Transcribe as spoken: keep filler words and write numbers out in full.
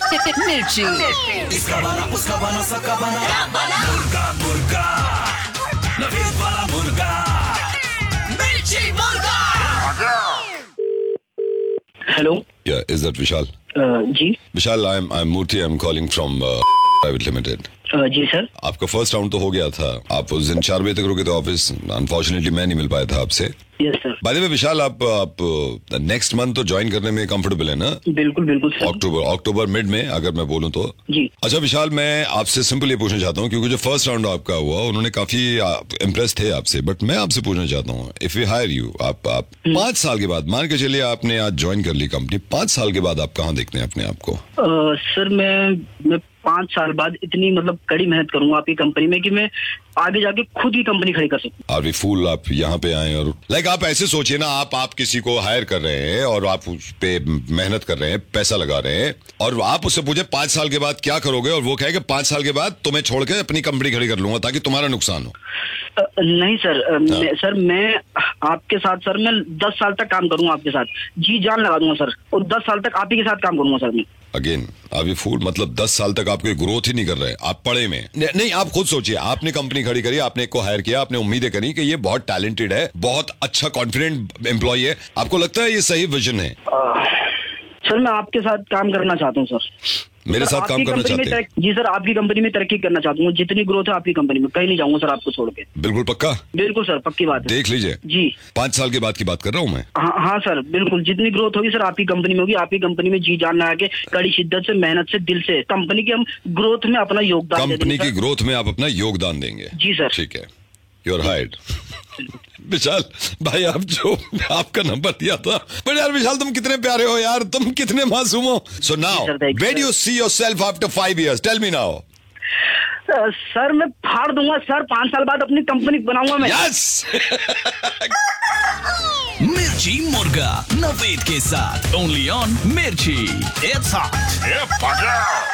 मिर्ची। इसका बना, उसका बना, सबका बना, मुर्गा मुर्गा, नवीद वाला मुर्गा, मिर्ची मुर्गा। Hello. Yeah, is that Vishal? Uh, ji Vishal, I'm I'm Murthy. I'm calling from uh, Private Limited. uh, ji sir. आपका फर्स्ट राउंड तो हो गया था। आप उस दिन चार बजे तक रुके थे ऑफिस। अनफॉर्चुनेटली मैं नहीं मिल पाया था आपसे। Yes sir. By the way विशाल, आप आप नेक्स्ट मंथ तो ज्वाइन करने में कंफर्टेबल है ना? बिल्कुल बिल्कुल सर। अक्टूबर अक्टूबर मिड में अगर मैं बोलूं तो। जी। अच्छा विशाल, मैं आपसे सिंपल ये पूछना चाहता हूँ क्योंकि जो फर्स्ट राउंड आपका हुआ उन्होंने काफी इम्प्रेस थे आपसे, बट मैं आपसे पूछना चाहता हूँ, इफ वी हायर यू, आप आप पांच साल के बाद, मान के चलिए आपने आज ज्वाइन कर ली कंपनी, पांच साल के बाद आप कहाँ देखते हैं अपने आप को? uh, सर मैं मैं पाँच साल बाद इतनी मतलब कड़ी मेहनत करूंगा आपकी कंपनी में कि मैं आगे जाके खुद ही कंपनी खड़ी कर सकूं। आर वी फूल, आप यहाँ पे आए और लाइक like, आप ऐसे सोचिए ना, आप आप किसी को हायर कर रहे हैं और आप उस पे मेहनत कर रहे हैं, पैसा लगा रहे हैं, और आप उससे पूछे पांच साल के बाद क्या करोगे, और वो कहे कि पांच साल के बाद तुम्हें छोड़ के अपनी कंपनी खड़ी कर लूंगा ताकि तुम्हारा नुकसान हो। uh, नहीं सर। uh, मैं, सर मैं आपके साथ सर मैं दस साल तक काम करूंगा आपके साथ, जी जान लगा दूंगा सर, और दस साल तक आप ही के साथ काम करूंगा सर मैं। अगेन अभी फूल, मतलब दस साल तक आप कोई ग्रोथ ही नहीं कर रहे, आप पढ़े में न, नहीं। आप खुद सोचिए, आपने कंपनी खड़ी करी, आपने एक को हायर किया, आपने उम्मीदें करी कि ये बहुत टैलेंटेड है, बहुत अच्छा कॉन्फिडेंट एम्प्लॉय है, आपको लगता है ये सही विजन है? uh, सर मैं आपके साथ काम करना चाहता हूँ सर। मेरे साथ काम करना चाहते हैं? जी सर, आपकी कंपनी में तरक्की करना चाहता हूँ, जितनी ग्रोथ है आपकी कंपनी में, कहीं नहीं जाऊंगा सर आपको छोड़ के। बिल्कुल पक्का? बिल्कुल सर, पक्की बात है। देख लीजिए जी, पांच साल के बाद की बात कर रहा हूँ मैं। हाँ हाँ सर, बिल्कुल जितनी ग्रोथ होगी सर आपकी कंपनी में होगी, आपकी कंपनी में जी जान लगा के कड़ी शिद्दत से, मेहनत से, दिल से कंपनी की हम ग्रोथ में अपना योगदान देंगे। कंपनी की ग्रोथ में आप अपना योगदान देंगे? जी सर। ठीक है, यू आर हायर्ड। विशाल भाई, आप जो आपका नंबर दिया था, बट यार विशाल तुम कितने प्यारे हो यार, तुम कितने मासूम हो। So now where do you see yourself after five years? Tell me now. Sir मैं फाड़ दूंगा सर, पांच साल बाद अपनी कंपनी बनाऊंगा मैं। यस। मिर्ची मुर्गा नवीद के साथ ओनली ऑन मिर्ची। It's hot.